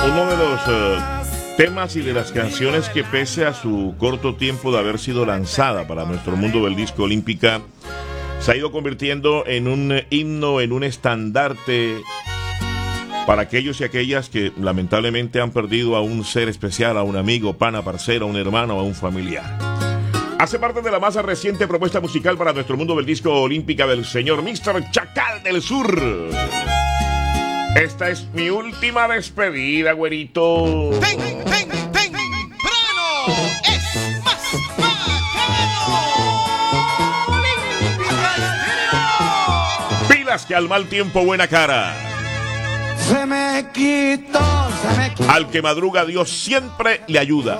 Uno de los temas y de las canciones que pese a su corto tiempo de haber sido lanzada para nuestro mundo del disco olímpica, se ha ido convirtiendo en un himno, en un estandarte para aquellos y aquellas que lamentablemente han perdido a un ser especial, a un amigo, pana, parcero, a un hermano, a un familiar. Hace parte de la más reciente propuesta musical para nuestro mundo del disco olímpica del señor Mr. Chacal del Sur. Esta es mi última despedida, güerito. ¡Temprano! ¡Es más bacano! Pilas que al mal tiempo buena cara. Se me quitó. Al que madruga Dios siempre le ayuda.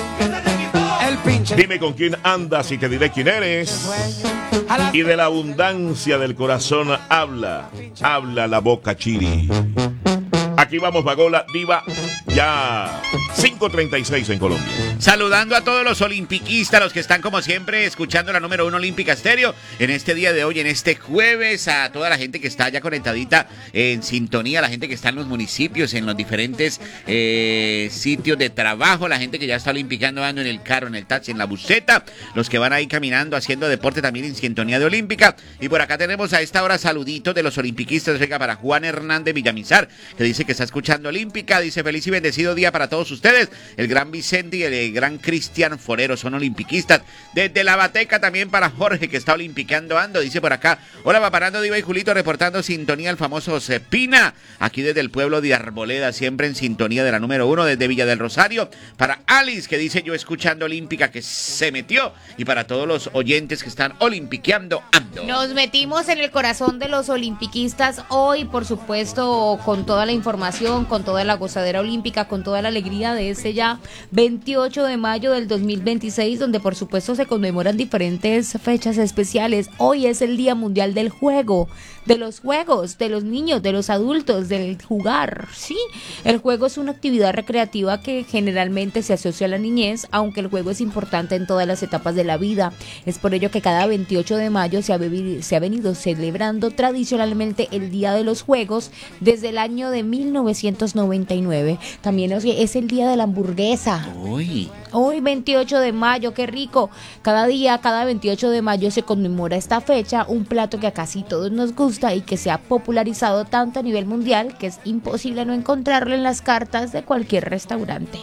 El pinche. Dime con quién andas y te diré quién eres. Y de la abundancia del corazón habla la boca chiri. Aquí vamos, Bagola, Diva, ya 5:36 en Colombia. Saludando a todos los olimpiquistas, los que están como siempre escuchando la número 1 Olímpica Estéreo en este día de hoy, en este jueves, a toda la gente que está ya conectadita en sintonía, la gente que está en los municipios, en los diferentes sitios de trabajo, la gente que ya está olimpicando, ando en el carro, en el taxi, en la buseta, los que van ahí caminando, haciendo deporte también en sintonía de Olímpica. Y por acá tenemos a esta hora saluditos de los olimpiquistas. Venga, para Juan Hernández Villamizar, que dice que está escuchando Olímpica, dice feliz y bendecido día para todos ustedes. El gran Vicente y el gran Cristian Forero son olimpiquistas. Desde la Bateca también para Jorge, que está olimpicando ando, dice por acá, hola Paparando, Diva y Julito, reportando sintonía al famoso Cepina, aquí desde el pueblo de Arboleda, siempre en sintonía de la número 1, desde Villa del Rosario. Para Alice, que dice yo escuchando Olímpica, que se metió, y para todos los oyentes que están olimpiqueando ando. Nos metimos en el corazón de los olimpiquistas hoy, por supuesto, con toda la información, con toda la gozadera olímpica, con toda la alegría de ese ya 28 de mayo del 2026, donde por supuesto se conmemoran diferentes fechas especiales. Hoy es el Día Mundial del Juego, de los juegos, de los niños, de los adultos, del jugar, ¿sí? El juego es una actividad recreativa que generalmente se asocia a la niñez, aunque el juego es importante en todas las etapas de la vida. Es por ello que cada 28 de mayo se ha venido celebrando tradicionalmente el Día de los Juegos desde el año de 1999. También es el Día de la Hamburguesa. Hoy 28 de mayo, qué rico. Cada 28 de mayo se conmemora esta fecha, un plato que a casi todos nos gusta y que se ha popularizado tanto a nivel mundial que es imposible no encontrarlo en las cartas de cualquier restaurante.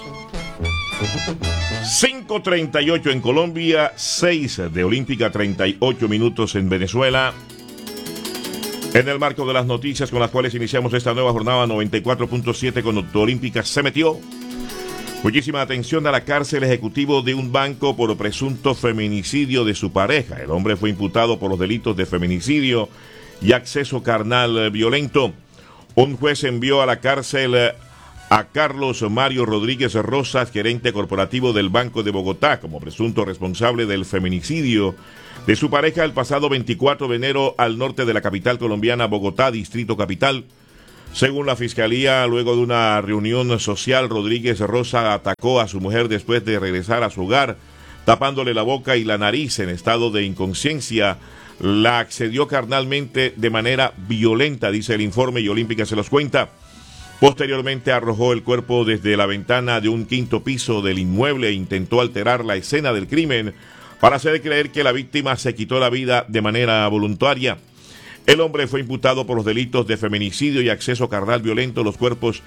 5:38 en Colombia, 6 de Olímpica, 38 minutos en Venezuela. En el marco de las noticias con las cuales iniciamos esta nueva jornada 94.7 con Olímpica se metió. Muchísima atención a la cárcel ejecutivo de un banco por presunto feminicidio de su pareja. El hombre fue imputado por los delitos de feminicidio y acceso carnal violento. Un juez envió a la cárcel a Carlos Mario Rodríguez Rosas, gerente corporativo del Banco de Bogotá, como presunto responsable del feminicidio de su pareja el pasado 24 de enero al norte de la capital colombiana, Bogotá, Distrito Capital. Según la Fiscalía, luego de una reunión social, Rodríguez Rosa atacó a su mujer después de regresar a su hogar, tapándole la boca y la nariz en estado de inconsciencia. La accedió carnalmente de manera violenta, dice el informe, y Olímpica se los cuenta. Posteriormente arrojó el cuerpo desde la ventana de un quinto piso del inmueble e intentó alterar la escena del crimen para hacer creer que la víctima se quitó la vida de manera voluntaria. El hombre fue imputado por los delitos de feminicidio y acceso carnal violento. Los cuerpos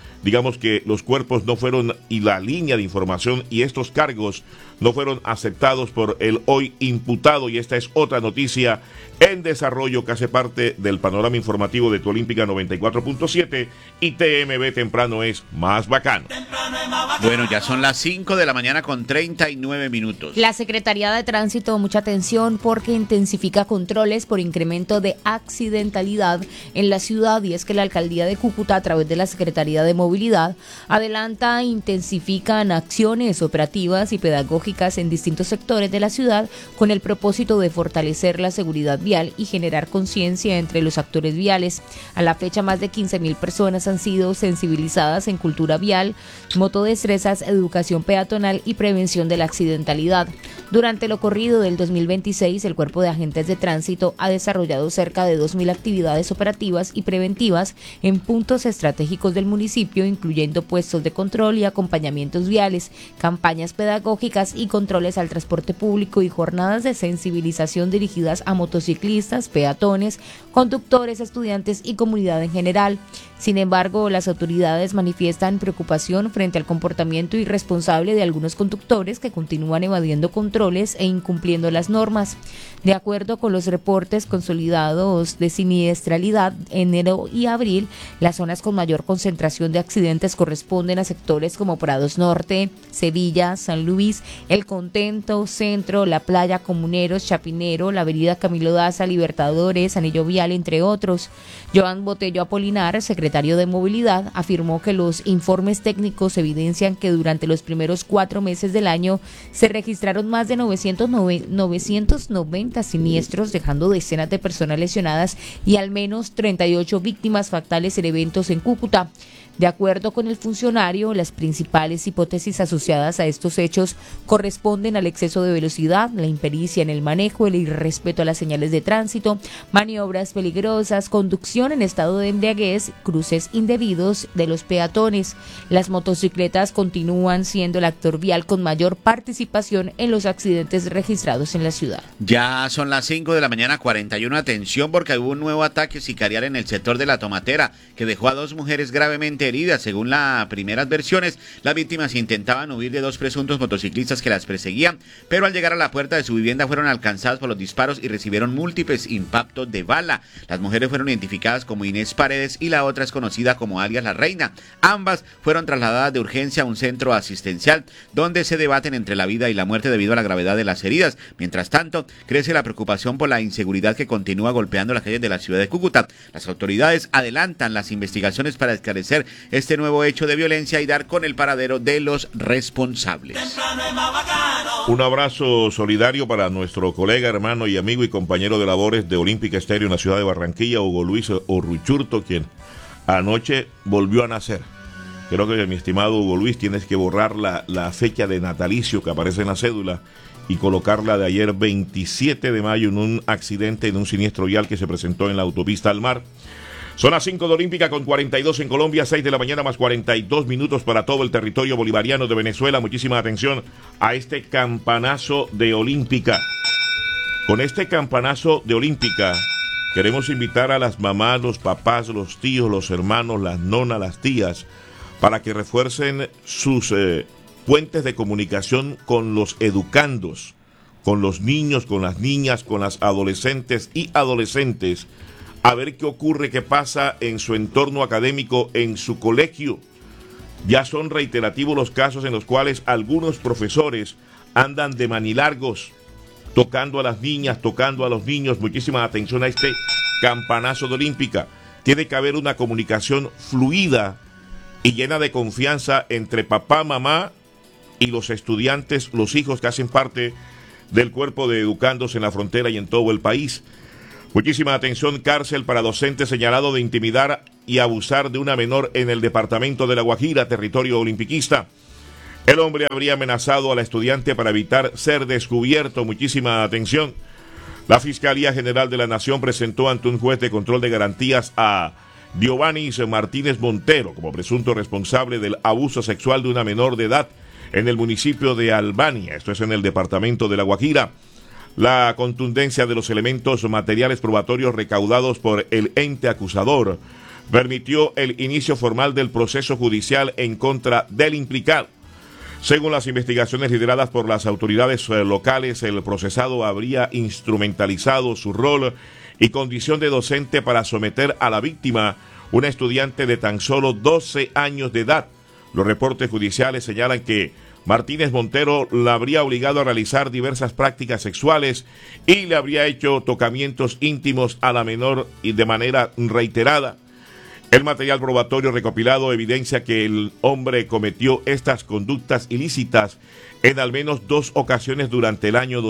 no fueron, y la línea de información y estos cargos no fueron aceptados por el hoy imputado. Y esta es otra noticia en desarrollo que hace parte del panorama informativo de Tu Olímpica 94.7 y TMB Temprano es más bacano. Bueno, ya son las 5 de la mañana con 39 minutos. La Secretaría de Tránsito, mucha atención porque intensifica controles por incremento de accidentalidad en la ciudad, y es que la Alcaldía de Cúcuta, a través de la Secretaría de Movilidad, adelanta e intensifican acciones operativas y pedagógicas en distintos sectores de la ciudad con el propósito de fortalecer la seguridad vial y generar conciencia entre los actores viales. A la fecha, más de 15.000 personas han sido sensibilizadas en cultura vial, motodestrezas, educación peatonal y prevención de la accidentalidad. Durante lo corrido del 2026, el Cuerpo de Agentes de Tránsito ha desarrollado cerca de 2 2.000 actividades operativas y preventivas en puntos estratégicos del municipio, incluyendo puestos de control y acompañamientos viales, campañas pedagógicas y controles al transporte público y jornadas de sensibilización dirigidas a motociclistas, peatones, conductores, estudiantes y comunidad en general. Sin embargo, las autoridades manifiestan preocupación frente al comportamiento irresponsable de algunos conductores que continúan evadiendo controles e incumpliendo las normas. De acuerdo con los reportes consolidados de siniestralidad, enero y abril, las zonas con mayor concentración de accidentes corresponden a sectores como Prados Norte, Sevilla, San Luis, El Contento, Centro, La Playa, Comuneros, Chapinero, la avenida Camilo Daza, Libertadores, Anillo Vial, entre otros. Joan Botello Apolinar, secretario de Movilidad, afirmó que los informes técnicos evidencian que durante los primeros 4 meses del año se registraron más de 990 siniestros, dejando decenas de personas lesionadas y al menos 38 víctimas fatales en eventos en Cúcuta. De acuerdo con el funcionario, las principales hipótesis asociadas a estos hechos corresponden al exceso de velocidad, la impericia en el manejo, el irrespeto a las señales de tránsito, maniobras peligrosas, conducción en estado de embriaguez, cruces indebidos de los peatones. Las motocicletas continúan siendo el actor vial con mayor participación en los accidentes registrados en la ciudad. Ya son las 5 de la mañana, 41. Atención, porque hubo un nuevo ataque sicarial en el sector de La Tomatera que dejó a 2 mujeres gravemente heridas. Según las primeras versiones, las víctimas intentaban huir de 2 presuntos motociclistas que las perseguían, pero al llegar a la puerta de su vivienda fueron alcanzadas por los disparos y recibieron múltiples impactos de bala. Las mujeres fueron identificadas como Inés Paredes y la otra es conocida como alias La Reina. Ambas fueron trasladadas de urgencia a un centro asistencial donde se debaten entre la vida y la muerte debido a la gravedad de las heridas. Mientras tanto, crece la preocupación por la inseguridad que continúa golpeando las calles de la ciudad de Cúcuta. Las autoridades adelantan las investigaciones para esclarecer este nuevo hecho de violencia y dar con el paradero de los responsables. Un abrazo solidario para nuestro colega, hermano y amigo y compañero de labores de Olímpica Estéreo en la ciudad de Barranquilla, Hugo Luis Orruchurto, quien anoche volvió a nacer. Creo que, mi estimado Hugo Luis, tienes que borrar la fecha de natalicio que aparece en la cédula y colocarla de ayer 27 de mayo en un accidente, en un siniestro vial que se presentó en la autopista al mar. Son las 5 de Olímpica con 42 en Colombia, 6 de la mañana más 42 minutos para todo el territorio bolivariano de Venezuela. Muchísima atención a este campanazo de Olímpica. Con este campanazo de Olímpica queremos invitar a las mamás, los papás, los tíos, los hermanos, las nonas, las tías, para que refuercen sus puentes de comunicación con los educandos, con los niños, con las niñas, con las adolescentes y adolescentes, a ver qué ocurre, qué pasa en su entorno académico, en su colegio. Ya son reiterativos los casos en los cuales algunos profesores andan de manilargos, tocando a las niñas, tocando a los niños. Muchísima atención a este campanazo de Olímpica. Tiene que haber una comunicación fluida y llena de confianza entre papá, mamá y los estudiantes, los hijos que hacen parte del cuerpo de educandos en la frontera y en todo el país. Muchísima atención, cárcel para docente señalado de intimidar y abusar de una menor en el departamento de La Guajira, territorio olimpiquista. El hombre habría amenazado a la estudiante para evitar ser descubierto. Muchísima atención. La Fiscalía General de la Nación presentó ante un juez de control de garantías a Diovanis Martínez Montero como presunto responsable del abuso sexual de una menor de edad en el municipio de Albania. Esto es en el departamento de La Guajira. La contundencia de los elementos materiales probatorios recaudados por el ente acusador permitió el inicio formal del proceso judicial en contra del implicado. Según las investigaciones lideradas por las autoridades locales, el procesado habría instrumentalizado su rol y condición de docente para someter a la víctima, una estudiante de tan solo 12 años de edad. Los reportes judiciales señalan que Martínez Montero la habría obligado a realizar diversas prácticas sexuales y le habría hecho tocamientos íntimos a la menor y de manera reiterada. El material probatorio recopilado evidencia que el hombre cometió estas conductas ilícitas en al menos 2 ocasiones durante el año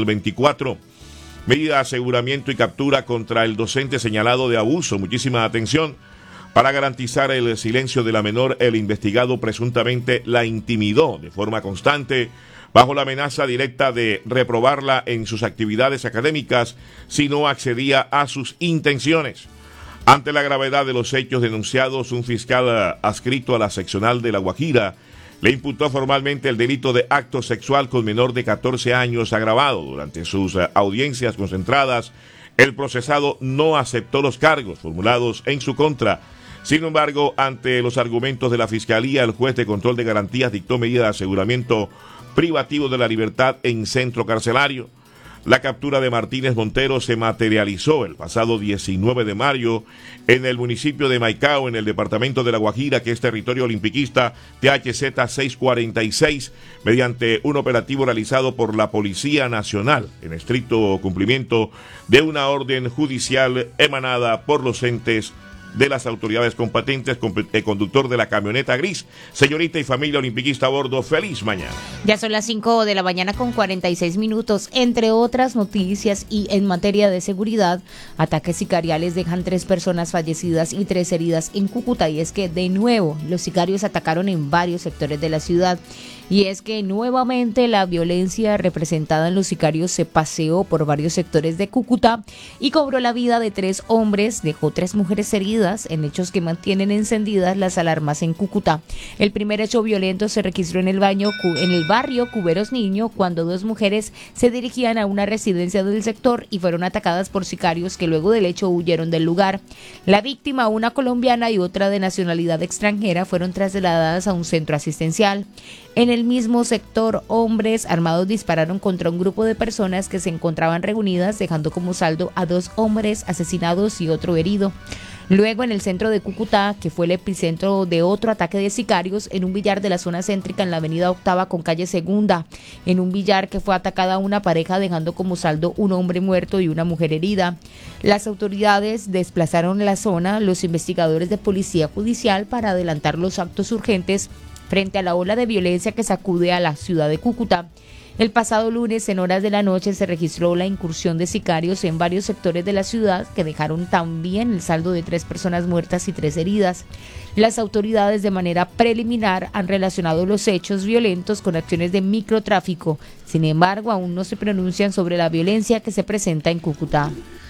2024. Medida de aseguramiento y captura contra el docente señalado de abuso. Muchísima atención. Para garantizar el silencio de la menor, el investigado presuntamente la intimidó de forma constante bajo la amenaza directa de reprobarla en sus actividades académicas si no accedía a sus intenciones. Ante la gravedad de los hechos denunciados, un fiscal adscrito a la seccional de La Guajira le imputó formalmente el delito de acto sexual con menor de 14 años agravado. Durante sus audiencias concentradas, el procesado no aceptó los cargos formulados en su contra. Sin embargo, ante los argumentos de la Fiscalía, el juez de control de garantías dictó medida de aseguramiento privativo de la libertad en centro carcelario. La captura de Martínez Montero se materializó el pasado 19 de mayo en el municipio de Maicao, en el departamento de La Guajira, que es territorio olimpiquista THZ 646, mediante un operativo realizado por la Policía Nacional, en estricto cumplimiento de una orden judicial emanada por los entes de las autoridades competentes, el conductor de la camioneta gris. Señorita y familia olimpiquista a bordo, feliz mañana. Ya son las 5 de la mañana con 46 minutos. Entre otras noticias y en materia de seguridad, ataques sicariales dejan 3 personas fallecidas y 3 heridas en Cúcuta. Y es que de nuevo los sicarios atacaron en varios sectores de la ciudad. Y es que nuevamente la violencia representada en los sicarios se paseó por varios sectores de Cúcuta y cobró la vida de 3 hombres, dejó 3 mujeres heridas en hechos que mantienen encendidas las alarmas en Cúcuta. El primer hecho violento se registró en el barrio Cuberos Niño, cuando 2 mujeres se dirigían a una residencia del sector y fueron atacadas por sicarios que luego del hecho huyeron del lugar. La víctima, una colombiana y otra de nacionalidad extranjera, fueron trasladadas a un centro asistencial. En el mismo sector, hombres armados dispararon contra un grupo de personas que se encontraban reunidas, dejando como saldo a 2 hombres asesinados y otro herido. Luego, en el centro de Cúcuta, que fue el epicentro de otro ataque de sicarios, en un billar de la zona céntrica en la avenida Octava con calle Segunda, en un billar que fue atacada una pareja, dejando como saldo un hombre muerto y una mujer herida. Las autoridades desplazaron la zona, los investigadores de policía judicial, para adelantar los actos urgentes frente a la ola de violencia que sacude a la ciudad de Cúcuta. El pasado lunes, en horas de la noche, se registró la incursión de sicarios en varios sectores de la ciudad que dejaron también el saldo de 3 personas muertas y 3 heridas. Las autoridades, de manera preliminar, han relacionado los hechos violentos con acciones de microtráfico. Sin embargo, aún no se pronuncian sobre la violencia que se presenta en Cúcuta.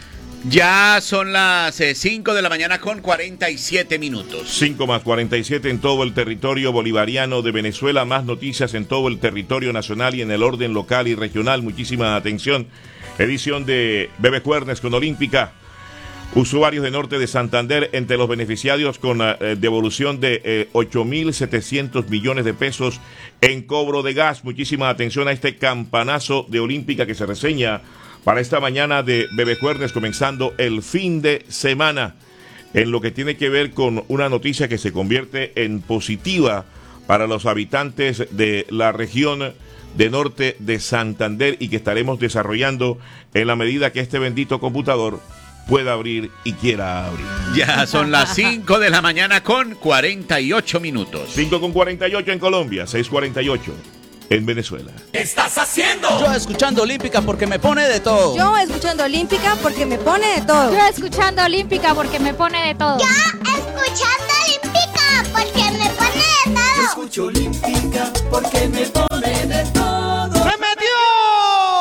Ya son las 5 de la mañana con 47 minutos. 5 más 47 en todo el territorio bolivariano de Venezuela. Más noticias en todo el territorio nacional y en el orden local y regional. Muchísima atención. Edición de Bebe Cuernes con Olímpica. Usuarios de Norte de Santander entre los beneficiarios con devolución de 8.700 millones de pesos en cobro de gas. Muchísima atención a este campanazo de Olímpica que se reseña para esta mañana de Bebe Cuernes, comenzando el fin de semana, en lo que tiene que ver con una noticia que se convierte en positiva para los habitantes de la región de Norte de Santander y que estaremos desarrollando en la medida que este bendito computador pueda abrir y quiera abrir. Ya son las 5 de la mañana con 48 minutos. 5 con 48 en Colombia, 6:48 en Venezuela. ¿Qué estás haciendo? Yo escuchando Olímpica porque me pone de todo. Yo escuchando Olímpica porque me pone de todo. Yo escuchando Olímpica porque me pone de todo. Yo escuchando Olímpica porque me pone de todo. Yo escucho Olímpica porque me pone de